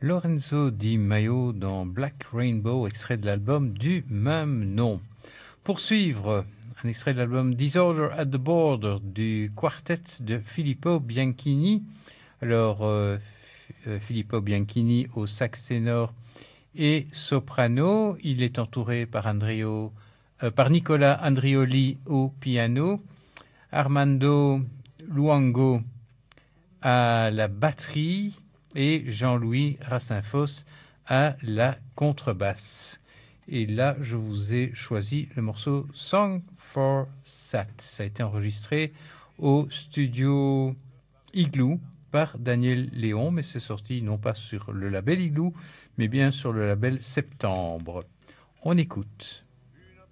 Lorenzo Di Maio dans Black Rainbow, extrait de l'album du même nom. Pour suivre, un extrait de l'album Disorder at the Border du quartet de Filippo Bianchini. Alors, Filippo Bianchini au sax ténor et soprano. Il est entouré par Nicola Andrioli au piano, Armando Luango à la batterie et Jean-Louis Rassinfos à la contrebasse. Et là, je vous ai choisi le morceau Song for Sat. Ça a été enregistré au studio Igloo par Daniel Léon, mais c'est sorti non pas sur le label Igloo, mais bien sur le label Septembre. On écoute.